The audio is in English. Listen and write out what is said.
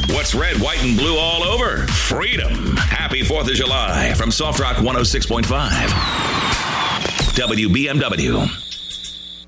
What's red, white, and blue all over? Freedom. Happy 4th of July from Soft Rock 106.5. WBMW.